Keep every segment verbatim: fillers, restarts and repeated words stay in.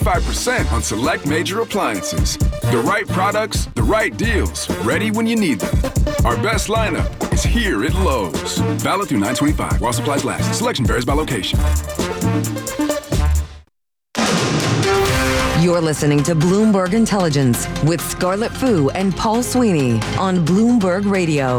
twenty-five percent on select major appliances. The right products, the right deals, ready when you need them. Our best lineup is here at Lowe's. Valid through nine twenty-five while supplies last. Selection varies by location. You're listening to Bloomberg Intelligence with Scarlett Fu and Paul Sweeney on Bloomberg Radio.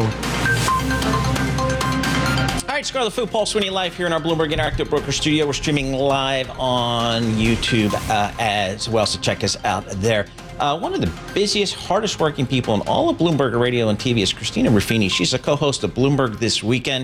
All right, Scarlett Fu, Paul Sweeney live here in our Bloomberg Interactive Broker Studio. We're streaming live on YouTube uh, as well, so check us out there. Uh, one of the busiest, hardest working people in all of Bloomberg Radio and T V is Christina Ruffini. She's a co-host of Bloomberg This Weekend.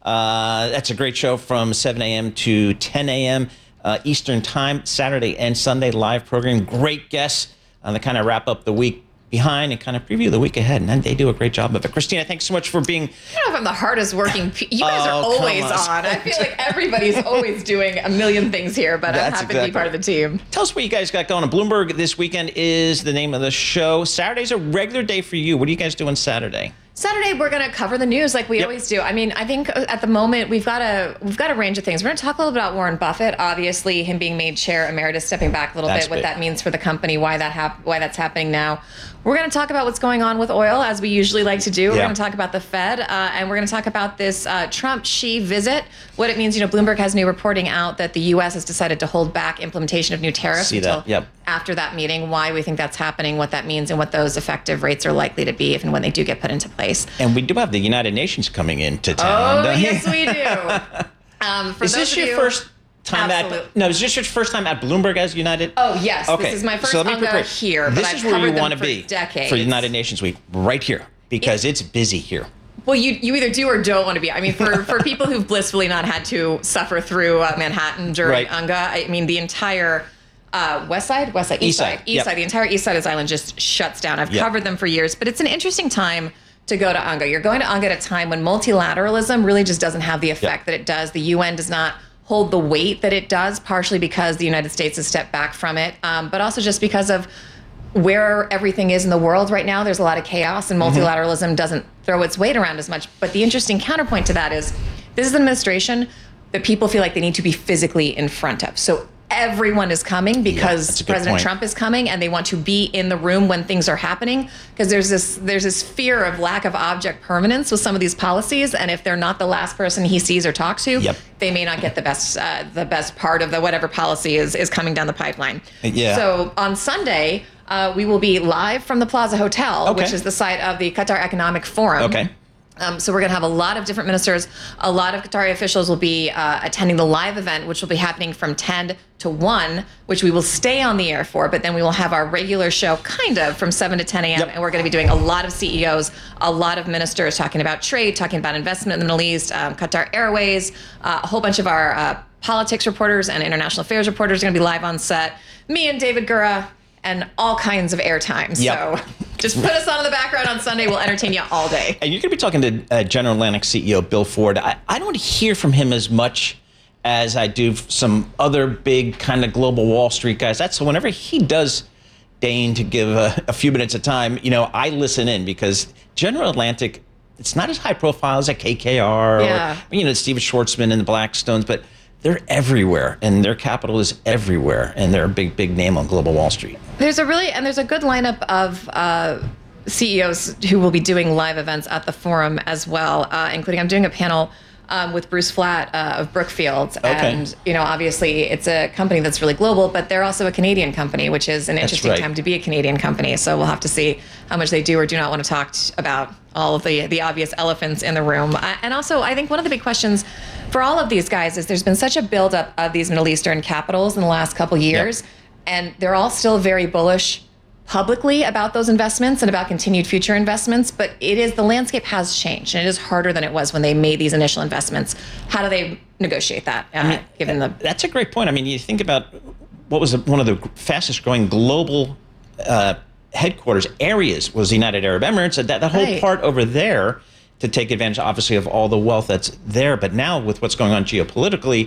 Uh, that's a great show from seven a.m. to ten a.m. Uh, Eastern Time, Saturday and Sunday live program. Great guests uh, that kind of wrap up the week behind and kind of preview the week ahead. And they do a great job of it. Christina, thanks so much for being... I don't know if I'm the hardest working... Pe- you guys oh, are always on. on. I feel like everybody's always doing a million things here, but That's I'm happy exactly. to be part of the team. Tell us what you guys got going on. Bloomberg This Weekend is the name of the show. Saturday's a regular day for you. What are you guys doing Saturday? Saturday, we're going to cover the news like we yep. always do. I mean, I think at the moment we've got a we've got a range of things. We're going to talk a little bit about Warren Buffett. Obviously, him being made chair emeritus, stepping back a little that's bit, what big. that means for the company, why that hap- why that's happening now. We're going to talk about what's going on with oil, as we usually like to do. We're yeah. going to talk about the Fed, uh, and we're going to talk about this uh, Trump-Xi visit, what it means. You know, Bloomberg has new reporting out that the U S has decided to hold back implementation of new tariffs See until that. Yep. after that meeting, why we think that's happening, what that means, and what those effective rates are likely to be if and when they do get put into place. And we do have the United Nations coming into town. Oh, yes, we do. Um, for is those this of your you, first time absolutely. at... No, is this your first time at Bloomberg as United? Oh, yes. Okay. This is my first so let me UNGA prepare. here, This but is I've where you want to be decades. for United Nations Week, right here, because it, it's busy here. Well, you you either do or don't want to be. I mean, for, for people who've blissfully not had to suffer through uh, Manhattan during right. UNGA, I mean, the entire... Uh, West Side, West Side, East, East Side, Side. East Yep. Side. The entire East Side of this island just shuts down. I've Yep. covered them for years, but it's an interesting time to go to UNGA. You're going to UNGA at a time when multilateralism really just doesn't have the effect Yep. that it does. The U N does not hold the weight that it does, partially because the United States has stepped back from it, um, but also just because of where everything is in the world right now. There's a lot of chaos, and multilateralism mm-hmm. doesn't throw its weight around as much. But the interesting counterpoint to that is this is an administration that people feel like they need to be physically in front of. So everyone is coming because yeah, President point. Trump is coming, and they want to be in the room when things are happening, because there's this there's this fear of lack of object permanence with some of these policies, and if they're not the last person he sees or talks to, yep. they may not get the best uh, the best part of the whatever policy is is coming down the pipeline. Yeah. So on Sunday, uh, we will be live from the Plaza Hotel, okay. which is the site of the Qatar Economic Forum. Okay. Um, so we're going to have a lot of different ministers. A lot of Qatari officials will be uh, attending the live event, which will be happening from ten to one, which we will stay on the air for. But then we will have our regular show kind of from seven to ten a.m. Yep. And we're going to be doing a lot of C E Os, a lot of ministers talking about trade, talking about investment in the Middle East, um, Qatar Airways, uh, a whole bunch of our uh, politics reporters and international affairs reporters are going to be live on set. Me and David Gura and all kinds of airtime. Yep. So just put us on in the background on Sunday. We'll entertain you all day. And you're going to be talking to uh, General Atlantic C E O Bill Ford. I, I don't hear from him as much as I do some other big kind of global Wall Street guys. That's so whenever he does deign to give a, a few minutes of time, you know, I listen in, because General Atlantic, it's not as high profile as a K K R yeah. or, you know, Steve Schwartzman and the Blackstones, but they're everywhere, and their capital is everywhere, and they're a big, big name on global Wall Street. There's a really, and there's a good lineup of uh, C E Os who will be doing live events at the forum as well, uh, including I'm doing a panel um, with Bruce Flatt uh, of Brookfield. Okay. And, you know, obviously it's a company that's really global, but they're also a Canadian company, which is an interesting right. time to be a Canadian company. So we'll have to see how much they do or do not want to talk t- about all of the, the obvious elephants in the room. Uh, and also, I think one of the big questions for all of these guys is there's been such a buildup of these Middle Eastern capitals in the last couple years, yep. and they're all still very bullish publicly about those investments and about continued future investments, but it is the landscape has changed, and it is harder than it was when they made these initial investments. How do they negotiate that, uh, I mean, given the... That's a great point. I mean, you think about what was one of the fastest growing global uh, headquarters areas was the United Arab Emirates, and that, that whole Right. part over there to take advantage, obviously, of all the wealth that's there. But now with what's going on geopolitically,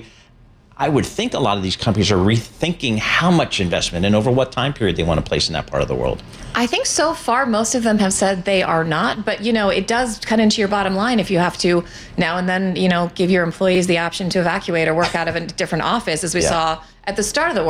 I would think a lot of these companies are rethinking how much investment and over what time period they want to place in that part of the world. I think so far most of them have said they are not, but you know, it does cut into your bottom line if you have to now and then, you know, give your employees the option to evacuate or work out of a different office, as we Yeah. saw at the start of the war.